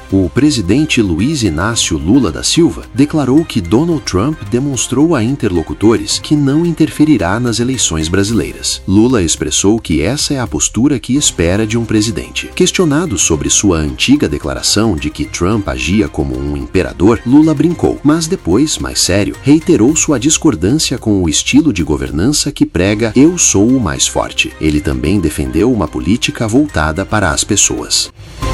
O presidente Luiz Inácio Lula da Silva declarou que Donald Trump demonstrou a interlocutores que não interferirá nas eleições brasileiras. Lula expressou que essa é a postura que espera de um presidente. Questionado sobre sua antiga declaração de que Trump agia como um imperador, Lula brincou, mas depois, mais sério, reiterou sua discordância com o estilo de governança que prega "eu sou o mais forte". Ele também defendeu uma política voltada para as pessoas.